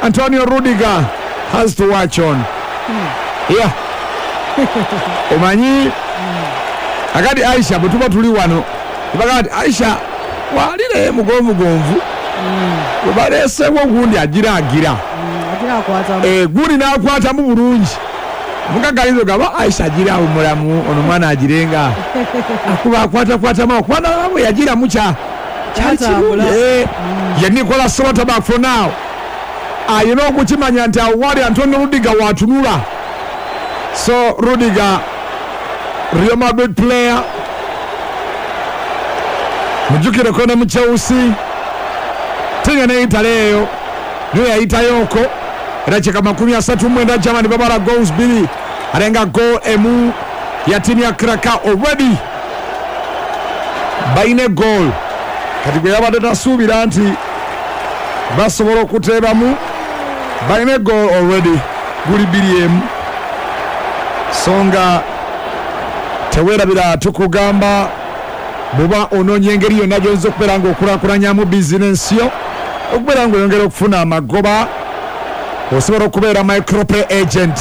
Antonio Rudiger has to watch on. Yeah. Omanyi akati Aisha butuba tuli wano bakati Aisha walire mugonvu balese gundi agira akwata guri nakwata mu bulungi mukagalizo gaba Aisha agira umulamu ono mwana agirenga akuba akwata mawo kwana abo yagira mucha ya Nicolas Sota back for now. You know kuchimanya nti awali Antonio Rudiger watunula. So Rudiger, Real Madrid player, mujukire kona mu Chelsea, tinga ne Italeyo niyo yaita yoko eracheka 39 Germany babara goals 2 arenga goal emu ya timu ya Krakow already baine goal kati gwe yabadde tasubira nti basobola okutebamu baine goal already guli 2 songa tewerabira tukugamba buba ononye engeri yonna gy'oyinza okubeera ng'okulakulanyamu bizinensi yo okubeera ng'oyongera okufuna amagoba osobola okubeera micropay agent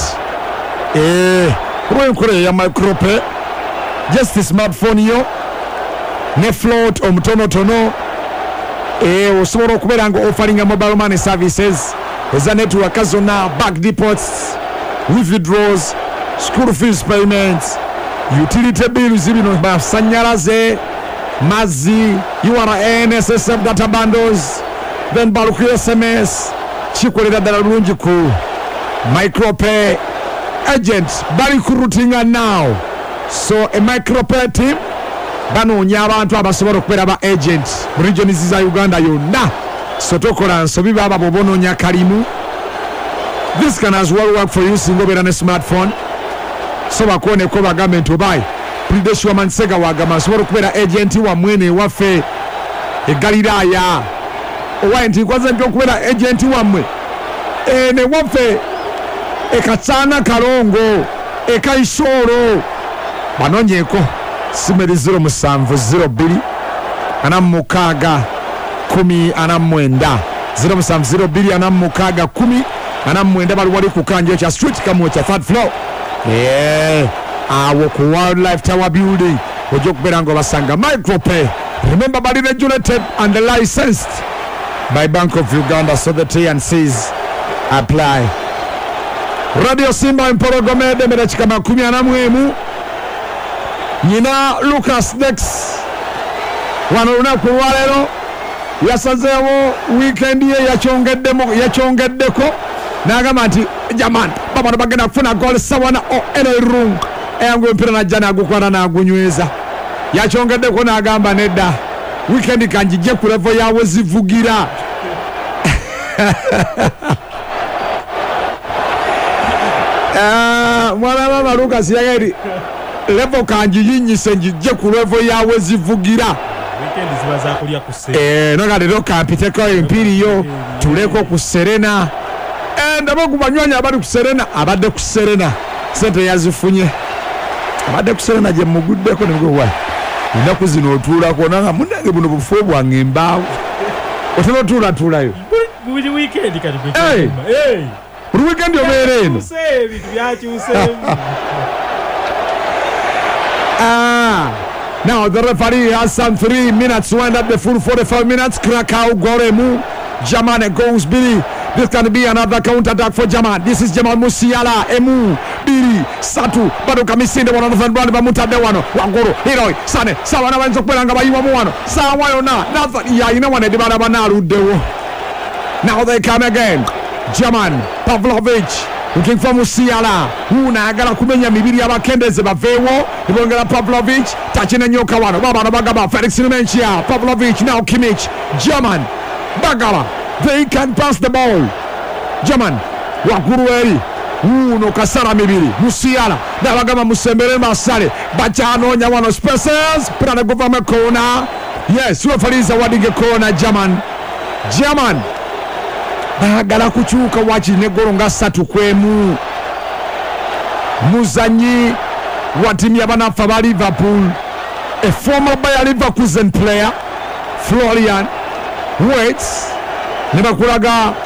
kuba enkola ya micropay just smartphone yo ne float omutonotono osobola okubeera nga offeringa mobile money services eza network zonna bank deposits withdrawals school fees payments utility bills bino basanyalaze mazzi URN SSF data bundles then baluku SMS chikolera ddala bulungi ku micropay agent bali kurutinga now so a micropay team banoonya abantu abasobola okubeera ba agent mu regions za Uganda yonna so tokola nsobi baba bobonoonya kalimu. This can as well work for you single obeera ne smartphone so bakoneko bagambe nti obayi Prideshwa Mansega wagamba nsobola okubeera agent wamwene waffe egaliraaya owaye nti nkwaze nti okubeera agent wammwe ne waffe ekatsana kalongo ekaisoro banonyeeko simeri 0702 46 10 0702 46 bali wali kukanjo cha street kamo cha third floor awo ku Wildlife Tower building ojo kubeera ngo basanga micropay. Remember bali regulated and licensed by Bank of Uganda so the T&Cs apply. Radio Simba Mporogomede medachika 14 nyina Lucas Dex wano lunaku lwaleero yasazeewo weekend ye yakyongeddeko n'agamba nti jamani babano bagenda kufuna goal sawana enerung eyangu empira najja n'agukwana n'agunyweza yakyongeddeko n'agamba nedda weekend kanjije ku level yawe zivugira mwana mama Lucas yageri level kanjiyinyise njije ku level yawe zivugira weekend zibaza kulya kusera nogalero kampiteko empiriyo tuleko ku Serena ndabo kubanywanya abali ku Serena abadde ku Serena sente yazifunye abadde ku Serena je muguddeko nibwo wa ndaku zino otulako nanga munange buno bufu bwange embaawo otolo tulayo buli weekend kati buli weekend obeera eno now the referee has some 3 minutes to end up the full 45 minutes. Krakow Goremu Germany goes Billy. This can be another counter attack for German. This is Jamal Musiala emu Billy Satu bado kamisinde wana nafandwani bamutade wano wangoro Heroi Sane sawa na wanzo kwelanga bayiwa muwano sawa yona Nathan ya ina wane dibana banaludewo. Now they come again. German Pavlovic looking for Musiala agala kumenya mibiri y'abakendeze baveewo ibongera Pavlovic tachine nyoka wano baba bagaba Felix Numenchia Pavlovic now Kimmich German bagala they can pass the ball German wakurueri no kasara mibiri Musiala na bagaba musembere masale bachano nya wano spaces pira na government corner yes referees awadinge corner German bagala kuchuka wachine golo nga 3 kwemu muzanyi wa timu y'abanafa ba Liverpool a former Bayer Leverkusen player Florian Wirtz ne bakulaga